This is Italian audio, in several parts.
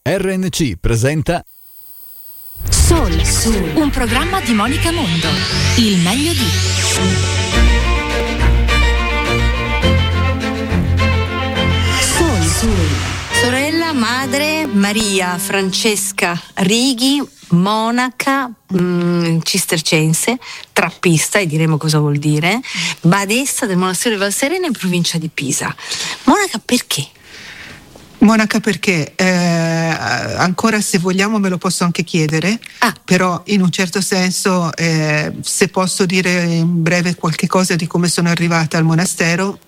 RNC presenta Soul, un programma di Monica Mondo. Il meglio di Soul. Sorella, madre, Maria, Francesca, Righi, monaca, cistercense, trappista, e diremo cosa vuol dire, badessa del monastero di Valserena in provincia di Pisa. Monaca perché? Monaca perché ancora, se vogliamo, me lo posso anche chiedere, però in un certo senso, se posso dire in breve qualche cosa di come sono arrivata al monastero,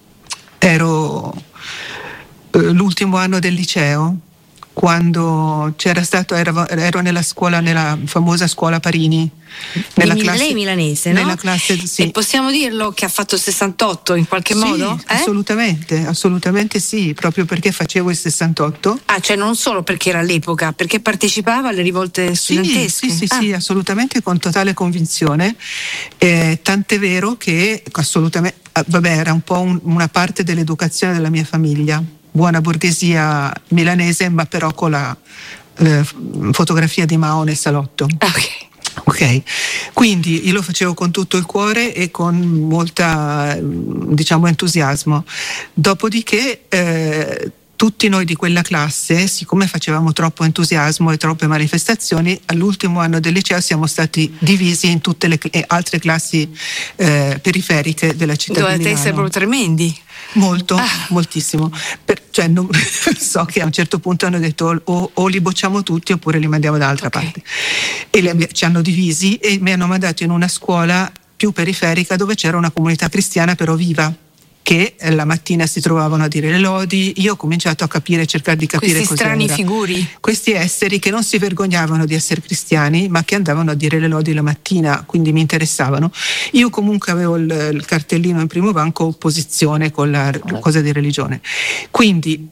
ero l'ultimo anno del liceo, quando ero nella scuola, nella famosa scuola Parini, nella classe, lei è milanese, no? Nella classe, sì. E possiamo dirlo che ha fatto il 68 in qualche modo? Assolutamente sì, proprio perché facevo il 68. Cioè non solo perché era all'epoca, perché partecipava alle rivolte studentesche? Sì, assolutamente, con totale convinzione, tant'è vero che assolutamente, era un po' una parte dell'educazione della mia famiglia, buona borghesia milanese, ma però con la fotografia di Mao nel salotto. Ok, quindi io lo facevo con tutto il cuore e con molta, entusiasmo. Dopodiché tutti noi di quella classe, siccome facevamo troppo entusiasmo e troppe manifestazioni, all'ultimo anno del liceo siamo stati divisi in tutte le altre classi periferiche della città di Milano. Dovete essere proprio tremendi. Moltissimo. So che a un certo punto hanno detto o li bocciamo tutti oppure li mandiamo dall'altra parte. E ci hanno divisi e mi hanno mandato in una scuola più periferica dove c'era una comunità cristiana però viva, che la mattina si trovavano a dire le lodi. Io ho cominciato a cercare di capire questi strani figuri, questi esseri che non si vergognavano di essere cristiani ma che andavano a dire le lodi la mattina, quindi mi interessavano. Io comunque avevo il cartellino in primo banco opposizione con la cosa di religione, quindi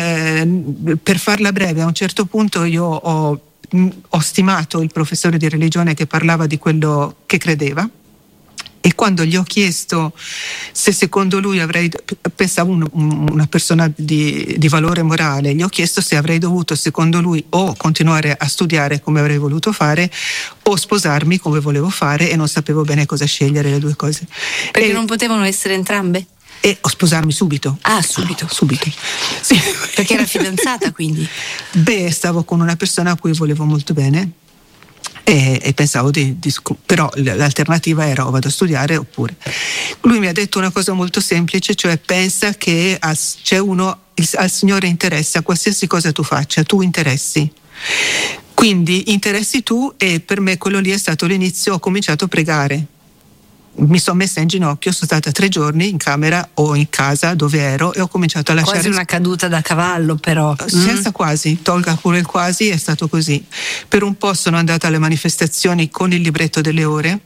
per farla breve, a un certo punto io ho stimato il professore di religione che parlava di quello che credeva. E quando gli ho chiesto se secondo lui pensavo una persona di valore morale, gli ho chiesto se avrei dovuto secondo lui o continuare a studiare come avrei voluto fare o sposarmi come volevo fare, e non sapevo bene cosa scegliere, le due cose. Perché non potevano essere entrambe? E ho sposarmi subito. Subito. Sì. Perché era fidanzata, quindi? Stavo con una persona a cui volevo molto bene. E pensavo però l'alternativa era o vado a studiare oppure. Lui mi ha detto una cosa molto semplice, cioè pensa che al Signore interessa qualsiasi cosa tu faccia, tu interessi. Quindi interessi tu, e per me quello lì è stato l'inizio. Ho cominciato a pregare. Mi sono messa in ginocchio, sono stata 3 giorni in camera o in casa dove ero e ho cominciato a lasciare. Quasi una caduta da cavallo, però. Senza quasi, tolga pure il quasi, è stato così. Per un po' sono andata alle manifestazioni con il libretto delle ore.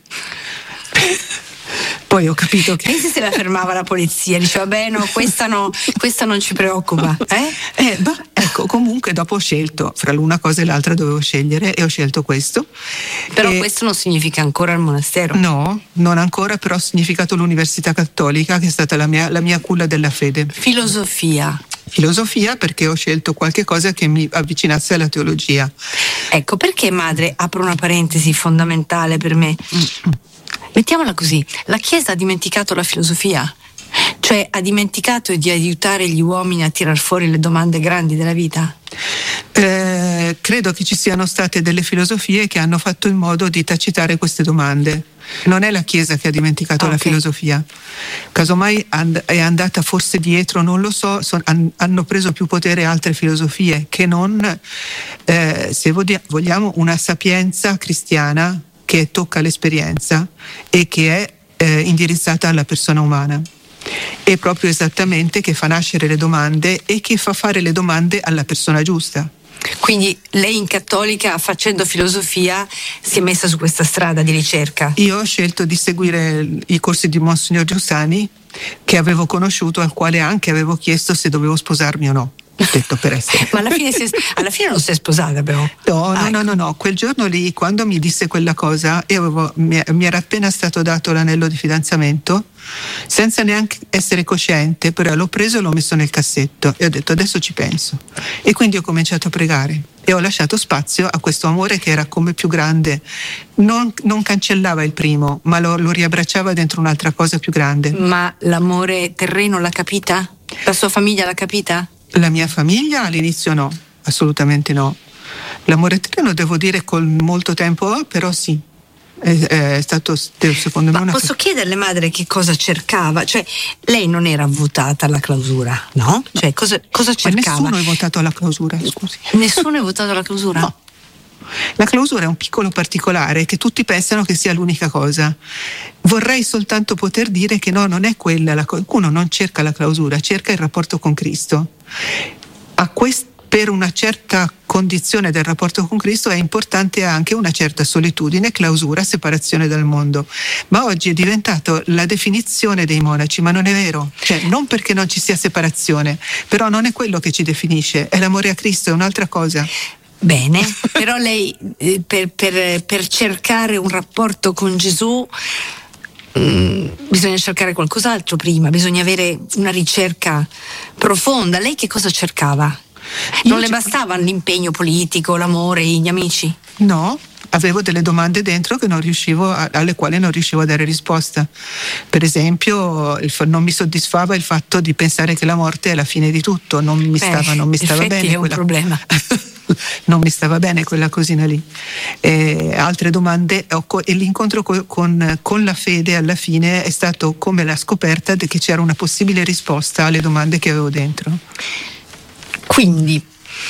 Poi ho capito che... Pensi se la fermava la polizia, diceva questa non ci preoccupa. Ecco, comunque dopo ho scelto, fra l'una cosa e l'altra dovevo scegliere e ho scelto questo. Però questo non significa ancora il monastero? No, non ancora, però ha significato l'Università Cattolica, che è stata la mia culla della fede. Filosofia, perché ho scelto qualche cosa che mi avvicinasse alla teologia. Ecco, perché, madre, apro una parentesi fondamentale per me. Mettiamola così, la Chiesa ha dimenticato la filosofia? Cioè ha dimenticato di aiutare gli uomini a tirar fuori le domande grandi della vita? Credo che ci siano state delle filosofie che hanno fatto in modo di tacitare queste domande. Non è la Chiesa che ha dimenticato la filosofia. Casomai è andata forse dietro, non lo so, hanno preso più potere altre filosofie che non, se vogliamo, una sapienza cristiana che tocca l'esperienza e che è indirizzata alla persona umana. È proprio esattamente che fa nascere le domande e che fa fare le domande alla persona giusta. Quindi lei, in cattolica, facendo filosofia, si è messa su questa strada di ricerca? Io ho scelto di seguire i corsi di Monsignor Giussani, che avevo conosciuto, al quale anche avevo chiesto se dovevo sposarmi o no. Ho detto per essere. Ma alla fine non si è sposata, però? No. Quel giorno lì, quando mi disse quella cosa, mi era appena stato dato l'anello di fidanzamento senza neanche essere cosciente, però l'ho preso e l'ho messo nel cassetto e ho detto adesso ci penso, e quindi ho cominciato a pregare e ho lasciato spazio a questo amore che era come più grande, non cancellava il primo, ma lo riabbracciava dentro un'altra cosa più grande. Ma l'amore terreno l'ha capita? La sua famiglia l'ha capita? La mia famiglia all'inizio no, assolutamente no. L'amore terreno devo dire con molto tempo, però sì, è stato secondo me una... Posso chiederle, madre, che cosa cercava? Cioè, lei non era votata alla clausura, no? Cioè, cosa cercava? Ma nessuno è votato alla clausura, scusi. Nessuno è votato alla clausura? No. La clausura è un piccolo particolare che tutti pensano che sia l'unica cosa. Vorrei soltanto poter dire che no, non è quella. Uno non cerca la clausura, cerca il rapporto con Cristo. Per una certa condizione del rapporto con Cristo è importante anche una certa solitudine, clausura, separazione dal mondo. Ma oggi è diventato la definizione dei monaci, ma non è vero. Cioè, non perché non ci sia separazione, però non è quello che ci definisce, è l'amore a Cristo, è un'altra cosa. Bene, però lei per cercare un rapporto con Gesù bisogna cercare qualcos'altro prima, bisogna avere una ricerca profonda. Lei che cosa cercava? Non le bastava l'impegno politico, l'amore, gli amici? No, avevo delle domande dentro che alle quali non riuscivo a dare risposta. Per esempio, non mi soddisfava il fatto di pensare che la morte è la fine di tutto, non mi stava bene. È un problema. Non mi stava bene quella cosina lì. Altre domande, e l'incontro con la fede alla fine è stato come la scoperta che c'era una possibile risposta alle domande che avevo dentro. Quindi,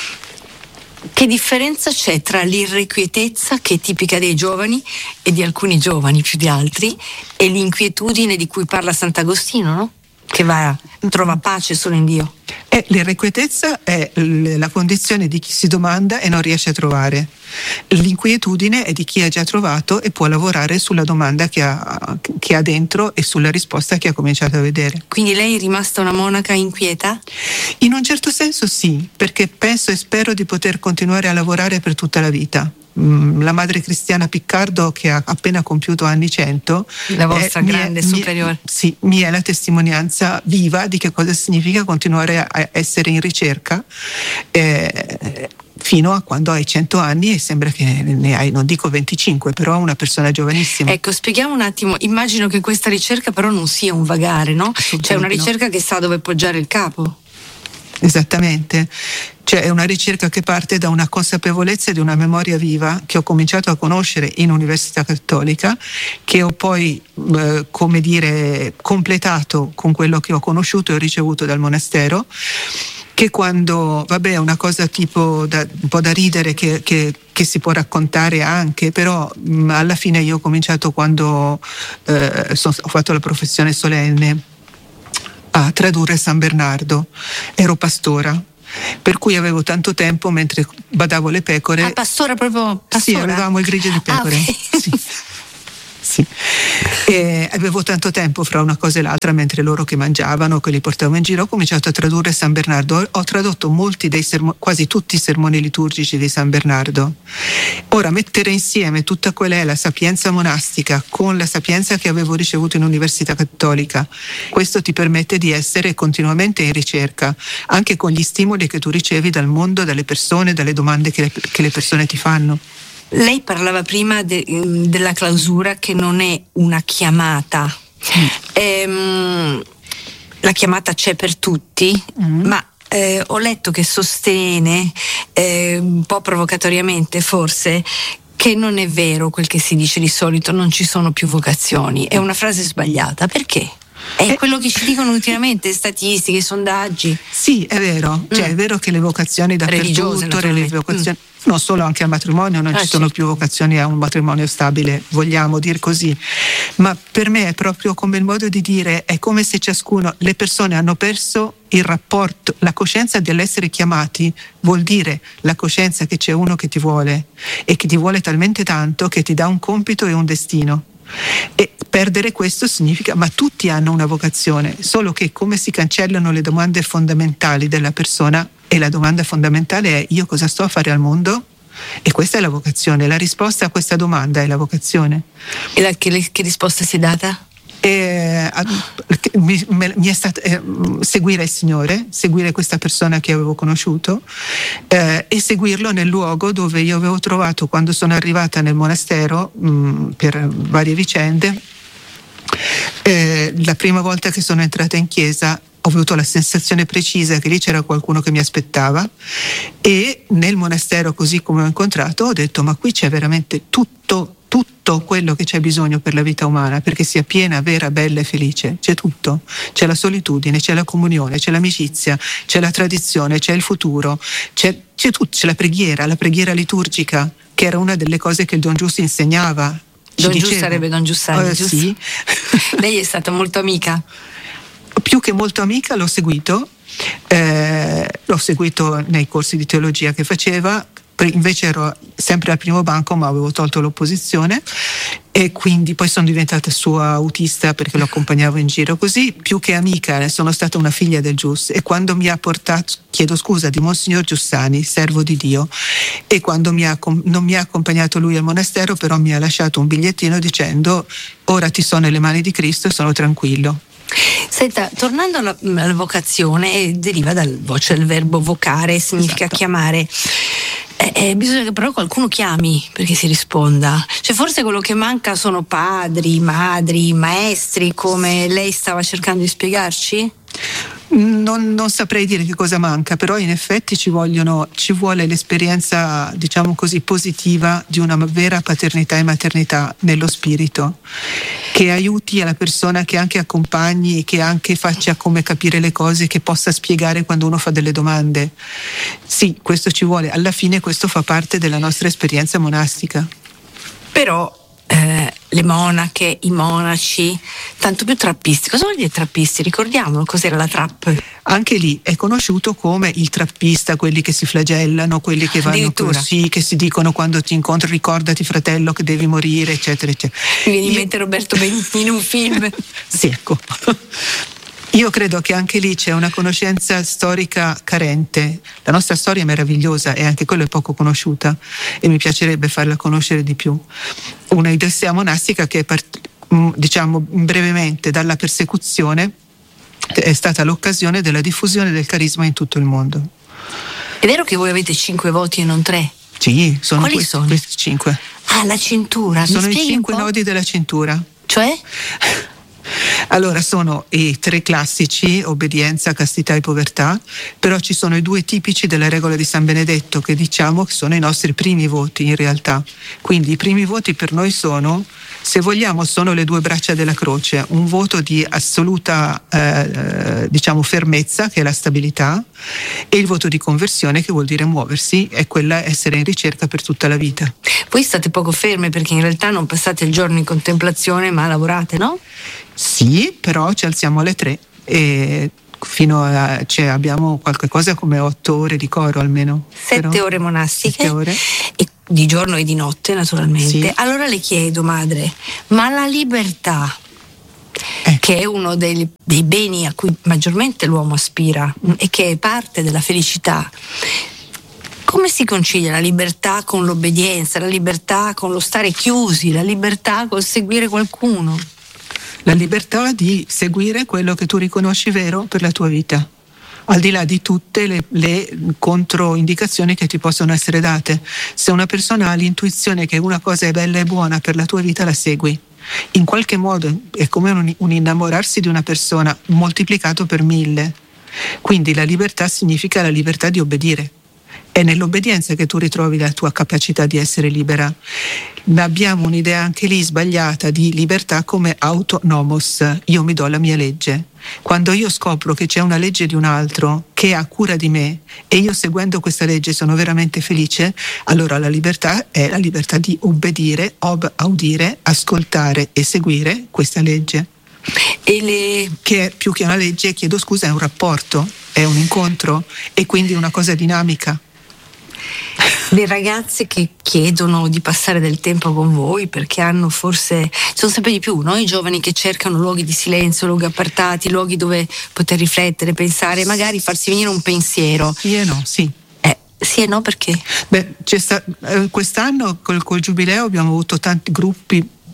che differenza c'è tra l'irrequietezza, che è tipica dei giovani e di alcuni giovani più di altri, e l'inquietudine di cui parla Sant'Agostino, no? Che trova pace solo in Dio? L'irrequietezza è la condizione di chi si domanda e non riesce a trovare. L'inquietudine è di chi ha già trovato e può lavorare sulla domanda che ha dentro e sulla risposta che ha cominciato a vedere. Quindi lei è rimasta una monaca inquieta? In un certo senso sì, perché penso e spero di poter continuare a lavorare per tutta la vita. La madre Cristiana Piccardo, che ha appena compiuto anni 100, la vostra grande superiore, sì, mi è la testimonianza viva di che cosa significa continuare a essere in ricerca fino a quando hai 100 anni, e sembra che ne hai, non dico 25, però una persona giovanissima. Ecco, spieghiamo un attimo. Immagino che questa ricerca però non sia un vagare, no? C'è una ricerca che sa dove poggiare il capo. Esattamente, cioè è una ricerca che parte da una consapevolezza e di una memoria viva che ho cominciato a conoscere in Università Cattolica, che ho poi completato con quello che ho conosciuto e ricevuto dal monastero, che quando, è una cosa tipo un po' da ridere che si può raccontare anche, però alla fine io ho cominciato quando ho fatto la professione solenne a tradurre San Bernardo. Ero pastora, per cui avevo tanto tempo mentre badavo le pecore. Ah, pastora proprio? Pastora? Sì, avevamo il grigio di pecore. Okay. Sì. Sì. E avevo tanto tempo fra una cosa e l'altra, mentre loro che mangiavano, che li portavo in giro, ho cominciato a tradurre San Bernardo. Ho tradotto quasi tutti i sermoni liturgici di San Bernardo. Ora, mettere insieme tutta quella è la sapienza monastica con la sapienza che avevo ricevuto in Università Cattolica, questo ti permette di essere continuamente in ricerca, anche con gli stimoli che tu ricevi dal mondo, dalle persone, dalle domande che le persone ti fanno. Lei parlava prima della clausura, che non è una chiamata. La chiamata c'è per tutti, ma ho letto che sostiene, un po' provocatoriamente forse, che non è vero quel che si dice di solito, non ci sono più vocazioni. È una frase sbagliata. Perché? È quello che ci dicono ultimamente, statistiche, sondaggi. Sì, è vero, cioè è vero che le vocazioni dappertutto, le vocazioni, non solo, anche al matrimonio non ci sono più vocazioni a un matrimonio stabile, vogliamo dire così, ma per me è proprio come il modo di dire, è come se le persone hanno perso il rapporto, la coscienza dell'essere chiamati, vuol dire la coscienza che c'è uno che ti vuole e che ti vuole talmente tanto che ti dà un compito e un destino. E perdere questo significa, ma tutti hanno una vocazione, solo che come si cancellano le domande fondamentali della persona, e la domanda fondamentale è: io cosa sto a fare al mondo? E questa è la vocazione, la risposta a questa domanda è la vocazione. E che risposta si è data? mi è stato seguire il Signore, seguire questa persona che avevo conosciuto e seguirlo nel luogo dove io avevo trovato quando sono arrivata nel monastero per varie vicende. La prima volta che sono entrata in chiesa ho avuto la sensazione precisa che lì c'era qualcuno che mi aspettava, e nel monastero, così come ho incontrato, ho detto: ma qui c'è veramente tutto quello che c'è bisogno per la vita umana, perché sia piena, vera, bella e felice. C'è tutto, c'è la solitudine, c'è la comunione, c'è l'amicizia, c'è la tradizione, c'è il futuro, c'è tutto, c'è la preghiera liturgica, che era una delle cose che il Don Giusto insegnava. Don Giusto sarebbe Don Giussani, giusto? Sì. Lei è stata molto amica? Più che molto amica, l'ho seguito nei corsi di teologia che faceva. Invece ero sempre al primo banco, ma avevo tolto l'opposizione, e quindi poi sono diventata sua autista perché lo accompagnavo in giro. Così, più che amica, sono stata una figlia del Giusto, e quando mi ha portato, chiedo scusa, di Monsignor Giussani, servo di Dio, e quando non mi ha accompagnato lui al monastero, però mi ha lasciato un bigliettino dicendo: ora ti sono nelle mani di Cristo e sono tranquillo. Senta, tornando alla vocazione, deriva dal verbo vocare, significa Esatto. Chiamare. Bisogna che però qualcuno chiami perché si risponda. Cioè, forse quello che manca sono padri, madri, maestri, come lei stava cercando di spiegarci? Non saprei dire che cosa manca, però in effetti ci vuole l'esperienza, diciamo così, positiva di una vera paternità e maternità nello spirito, che aiuti alla persona, che anche accompagni, che anche faccia come capire le cose, che possa spiegare quando uno fa delle domande. Sì, questo ci vuole. Alla fine questo fa parte della nostra esperienza monastica. Però le monache, i monaci, tanto più trappisti. Cosa vuol dire trappisti? Ricordiamo cos'era la trap? Anche lì è conosciuto come il trappista, quelli che si flagellano, quelli che vanno così, che si dicono quando ti incontro: ricordati fratello che devi morire, eccetera, eccetera. Mi viene in mente Roberto Benigni in un film. Sì, ecco. Io credo che anche lì c'è una conoscenza storica carente. La nostra storia è meravigliosa e anche quella è poco conosciuta, e mi piacerebbe farla conoscere di più. Una idea monastica che diciamo brevemente dalla persecuzione è stata l'occasione della diffusione del carisma in tutto il mondo. È vero che voi avete 5 voti e non 3? Sì, sono questi 5. Ah, la cintura. Sono i 5 nodi della cintura. Cioè? Allora, sono i 3 classici: obbedienza, castità e povertà, però ci sono i 2 tipici della regola di San Benedetto, che diciamo che sono i nostri primi voti in realtà. Quindi i primi voti per noi sono, se vogliamo, sono le 2 braccia della croce: un voto di assoluta diciamo fermezza, che è la stabilità, e il voto di conversione, che vuol dire muoversi, è quella essere in ricerca per tutta la vita. Voi state poco ferme perché in realtà non passate il giorno in contemplazione, ma lavorate, no? Sì, però ci alziamo alle 3 e abbiamo qualche cosa come 8 ore di coro almeno. 7 ore monastiche. 7 ore. E di giorno e di notte, naturalmente. Sì. Allora le chiedo, madre, ma la libertà, che è uno dei beni a cui maggiormente l'uomo aspira e che è parte della felicità, come si concilia la libertà con l'obbedienza, la libertà con lo stare chiusi, la libertà col seguire qualcuno? La libertà di seguire quello che tu riconosci vero per la tua vita, al di là di tutte le controindicazioni che ti possono essere date. Se una persona ha l'intuizione che una cosa è bella e buona per la tua vita, la segui. In qualche modo è come un innamorarsi di una persona moltiplicato per 1000. Quindi la libertà significa la libertà di obbedire. È nell'obbedienza che tu ritrovi la tua capacità di essere libera. Abbiamo un'idea anche lì sbagliata di libertà come autonomos: io mi do la mia legge. Quando io scopro che c'è una legge di un altro che ha cura di me e io seguendo questa legge sono veramente felice, allora la libertà è la libertà di obbedire, audire, ascoltare e seguire questa legge. Che è più che una legge, chiedo scusa, è un rapporto, è un incontro e quindi una cosa dinamica. Le ragazze che chiedono di passare del tempo con voi perché sono sempre di più, no? I giovani che cercano luoghi di silenzio, luoghi appartati, luoghi dove poter riflettere, pensare, magari farsi venire un pensiero. Sì e no, sì. Sì e no, perché? Quest'anno col giubileo abbiamo avuto tanti gruppi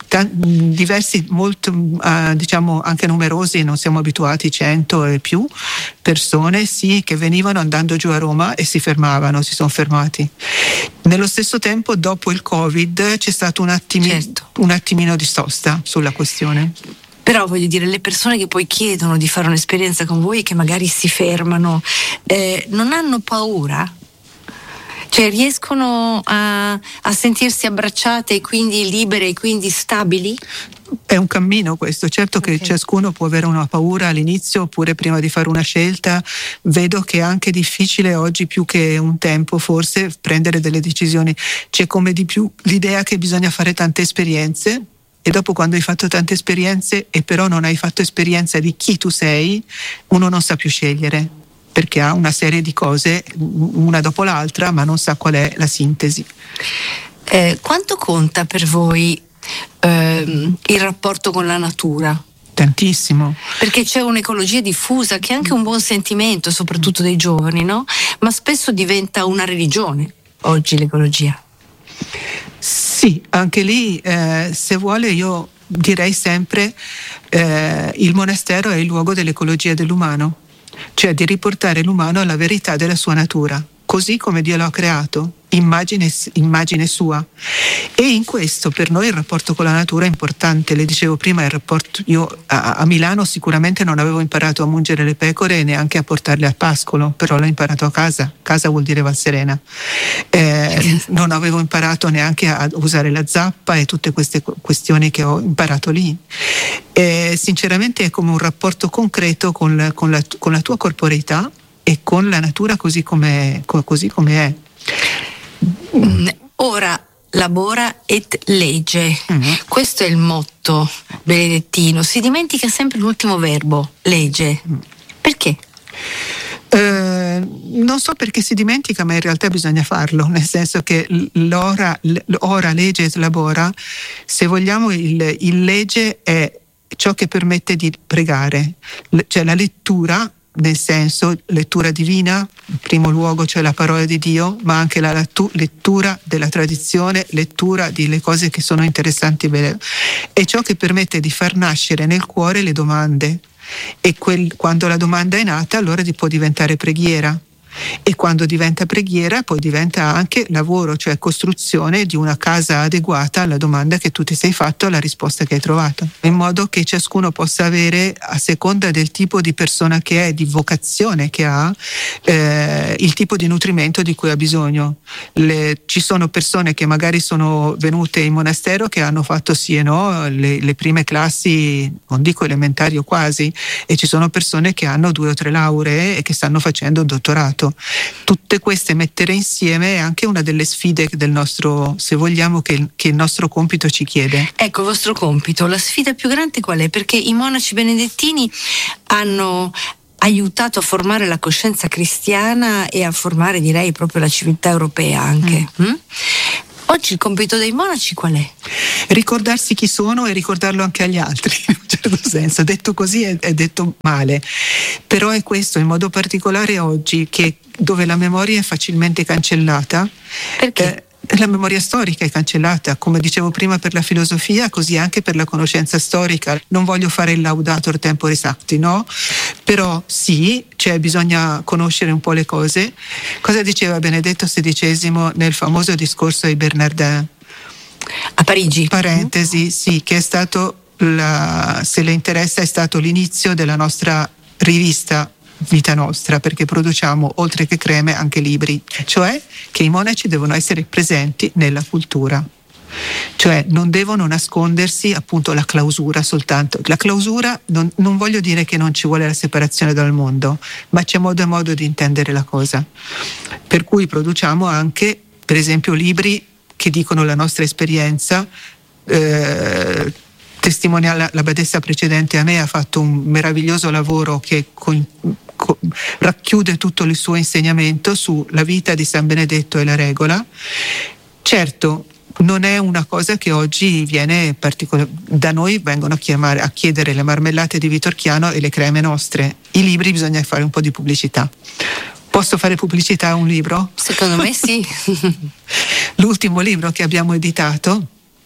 diversi, molto diciamo anche numerosi, non siamo abituati, 100 e più persone, sì, che venivano andando giù a Roma e si sono fermati. Nello stesso tempo, dopo il Covid, c'è stato un attimino di sosta sulla questione. Però voglio dire, le persone che poi chiedono di fare un'esperienza con voi, che magari si fermano, non hanno paura? Cioè riescono a sentirsi abbracciate e quindi libere e quindi stabili? È un cammino questo, certo che ciascuno può avere una paura all'inizio oppure prima di fare una scelta. Vedo che è anche difficile oggi più che un tempo forse prendere delle decisioni. C'è come di più l'idea che bisogna fare tante esperienze. E dopo, quando hai fatto tante esperienze e però non hai fatto esperienza di chi tu sei, uno non sa più scegliere, perché ha una serie di cose una dopo l'altra, ma non sa qual è la sintesi. Quanto conta per voi il rapporto con la natura? Tantissimo. Perché c'è un'ecologia diffusa che è anche un buon sentimento, soprattutto dei giovani, no? Ma spesso diventa una religione oggi l'ecologia. Sì, anche lì se vuole io direi sempre il monastero è il luogo dell'ecologia dell'umano, cioè di riportare l'umano alla verità della sua natura, così come Dio l'ha creato, immagine sua. E in questo per noi il rapporto con la natura è importante. Le dicevo prima, il rapporto, io a Milano sicuramente non avevo imparato a mungere le pecore e neanche a portarle al pascolo, però l'ho imparato a casa vuol dire Valserena. Non avevo imparato neanche a usare la zappa e tutte queste questioni che ho imparato lì. Sinceramente è come un rapporto concreto con la tua corporeità e con la natura così come è. Ora labora et legge. Questo è il motto benedettino. Si dimentica sempre l'ultimo verbo, legge. Perché? Non so perché si dimentica, ma in realtà bisogna farlo, nel senso che ora legge et labora, se vogliamo, il legge è ciò che permette di pregare, cioè la lettura, nel senso lettura divina, in primo luogo, cioè la parola di Dio, ma anche la lettura della tradizione, lettura delle cose che sono interessanti, è ciò che permette di far nascere nel cuore le domande, e quando la domanda è nata allora può diventare preghiera, e quando diventa preghiera poi diventa anche lavoro, cioè costruzione di una casa adeguata alla domanda che tu ti sei fatto, alla risposta che hai trovato, in modo che ciascuno possa avere, a seconda del tipo di persona che è, di vocazione che ha, il tipo di nutrimento di cui ha bisogno. Ci sono persone che magari sono venute in monastero che hanno fatto sì e no le prime classi, non dico elementari o quasi, e ci sono persone che hanno 2 o 3 lauree e che stanno facendo un dottorato. Tutte queste mettere insieme è anche una delle sfide del nostro, se vogliamo, che il nostro compito ci chiede. Ecco, il vostro compito, la sfida più grande qual è? Perché i monaci benedettini hanno aiutato a formare la coscienza cristiana e a formare, direi, proprio la civiltà europea anche. Oggi il compito dei monaci qual è? Ricordarsi chi sono e ricordarlo anche agli altri, in un certo senso. Detto così è detto male, però è questo, in modo particolare oggi, dove la memoria è facilmente cancellata. Perché? La memoria storica è cancellata, come dicevo prima per la filosofia, così anche per la conoscenza storica. Non voglio fare il laudator temporis acti, no? Però sì, cioè bisogna conoscere un po' le cose. Cosa diceva Benedetto XVI nel famoso discorso ai Bernardin? A Parigi. Parentesi, sì, che è stato, se le interessa, è stato l'inizio della nostra rivista Vita Nostra, perché produciamo oltre che creme anche libri, cioè che i monaci devono essere presenti nella cultura, cioè non devono nascondersi appunto la clausura soltanto. La clausura non voglio dire che non ci vuole la separazione dal mondo, ma c'è modo e modo di intendere la cosa, per cui produciamo anche per esempio libri che dicono la nostra esperienza. La badessa precedente a me ha fatto un meraviglioso lavoro che racchiude tutto il suo insegnamento sulla vita di San Benedetto e la regola. Certo, non è una cosa che oggi viene da noi vengono a chiedere le marmellate di Vitorchiano e le creme nostre. I libri bisogna fare un po' di pubblicità. Posso fare pubblicità a un libro? Secondo me sì. L'ultimo libro che abbiamo editato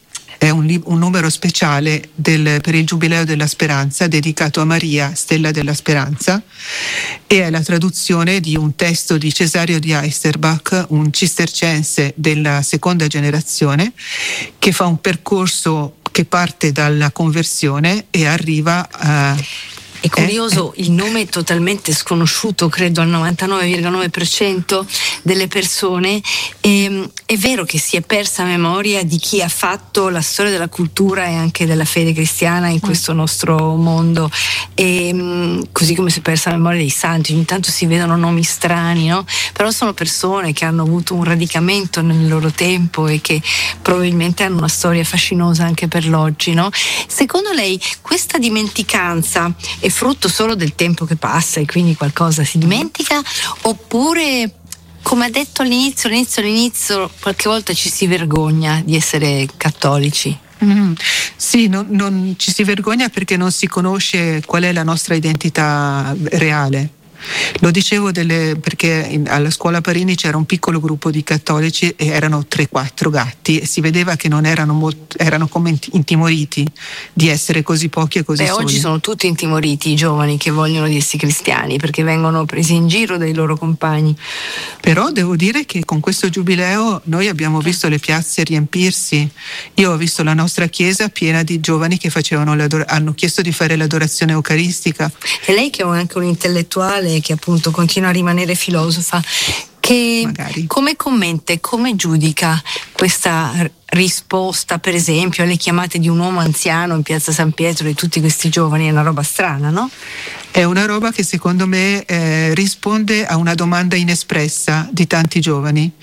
è un numero speciale per il Giubileo della Speranza, dedicato a Maria, Stella della Speranza, e è la traduzione di un testo di Cesario di Heisterbach, un cistercense della seconda generazione, che fa un percorso che parte dalla conversione e arriva a... È curioso, il nome è totalmente sconosciuto, credo al 99,9% delle persone. È vero che si è persa memoria di chi ha fatto la storia della cultura e anche della fede cristiana in questo nostro mondo, così come si è persa la memoria dei santi. Ogni tanto si vedono nomi strani, no? Però sono persone che hanno avuto un radicamento nel loro tempo e che probabilmente hanno una storia fascinosa anche per l'oggi, no? Secondo lei questa dimenticanza è frutto solo del tempo che passa e quindi qualcosa si dimentica, oppure, come ha detto all'inizio, qualche volta ci si vergogna di essere cattolici? Sì, non ci si vergogna perché non si conosce qual è la nostra identità reale. Lo dicevo perché alla scuola Parini c'era un piccolo gruppo di cattolici e erano 3-4 gatti e si vedeva che non erano come intimoriti di essere così pochi e così soli. Oggi sono tutti intimoriti i giovani che vogliono dirsi cristiani perché vengono presi in giro dai loro compagni. Però devo dire che con questo giubileo noi abbiamo visto le piazze riempirsi. Io ho visto la nostra chiesa piena di giovani che hanno chiesto di fare l'adorazione eucaristica. E lei, che è anche un intellettuale che appunto continua a rimanere filosofa, che magari, come commenta e come giudica questa risposta, per esempio, alle chiamate di un uomo anziano in piazza San Pietro di tutti questi giovani? È una roba strana, no? È una roba che secondo me risponde a una domanda inespressa di tanti giovani.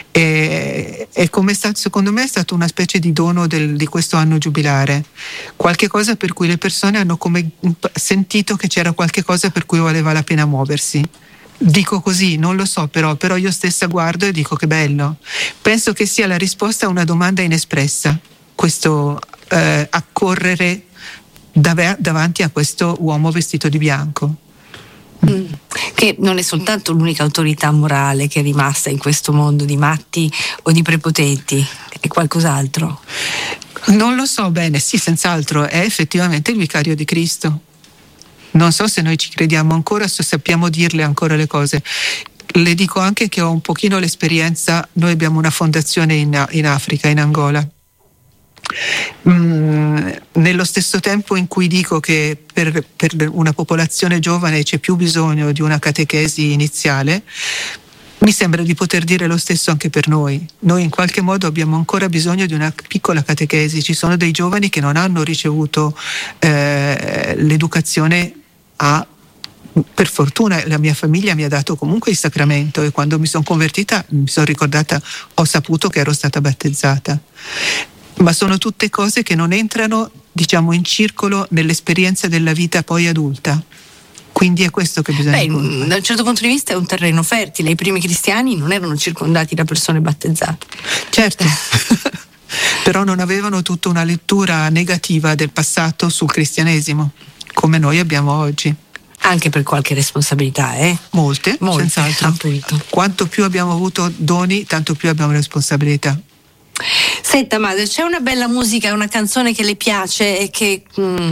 Secondo me è stato una specie di dono di questo anno giubilare, qualche cosa per cui le persone hanno come sentito che c'era qualche cosa per cui valeva la pena muoversi. Dico così, non lo so, però io stessa guardo e dico che bello. Penso che sia la risposta a una domanda inespressa, questo accorrere davanti a questo uomo vestito di bianco. Che non è soltanto l'unica autorità morale che è rimasta in questo mondo di matti o di prepotenti, è qualcos'altro? Non lo so bene, sì, senz'altro, è effettivamente il vicario di Cristo. Non so se noi ci crediamo ancora, se sappiamo dirle ancora le cose. Le dico anche che ho un pochino l'esperienza, noi abbiamo una fondazione in Africa, in Angola. Nello stesso tempo in cui dico che per una popolazione giovane c'è più bisogno di una catechesi iniziale, mi sembra di poter dire lo stesso anche per noi. Noi in qualche modo abbiamo ancora bisogno di una piccola catechesi. Ci sono dei giovani che non hanno ricevuto l'educazione per fortuna la mia famiglia mi ha dato comunque il sacramento e quando mi sono convertita mi sono ricordata, ho saputo che ero stata battezzata. Ma sono tutte cose che non entrano, diciamo, in circolo nell'esperienza della vita poi adulta. Quindi è questo che bisogna dire. Da un certo punto di vista è un terreno fertile. I primi cristiani non erano circondati da persone battezzate. Certo. Però non avevano tutta una lettura negativa del passato sul cristianesimo, come noi abbiamo oggi. Anche per qualche responsabilità, Molte, senz'altro. Appunto. Quanto più abbiamo avuto doni, tanto più abbiamo responsabilità. Senta, madre, c'è una bella musica, una canzone che le piace e che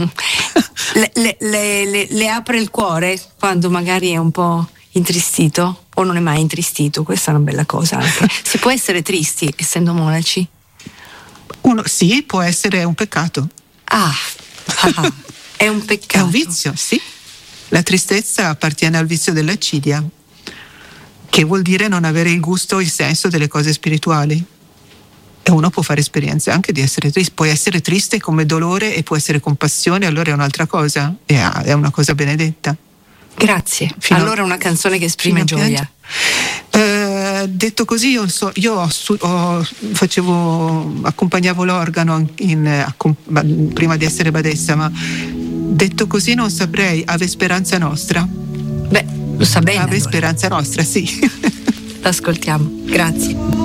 le apre il cuore quando magari è un po' intristito o non è mai intristito? Questa è una bella cosa anche. Si può essere tristi essendo monaci? Sì, può essere un peccato. È un peccato. È un vizio, sì. La tristezza appartiene al vizio dell'accidia, che vuol dire non avere il gusto o il senso delle cose spirituali. E uno può fare esperienze anche di essere triste. Puoi essere triste come dolore e può essere compassione, allora è un'altra cosa. È una cosa benedetta. Grazie. Allora una canzone che esprime gioia. Detto così, io accompagnavo l'organo prima di essere badessa, ma detto così non saprei. Ave Speranza Nostra? Beh, lo sa bene. Ave Speranza Nostra, sì. L'ascoltiamo. Grazie.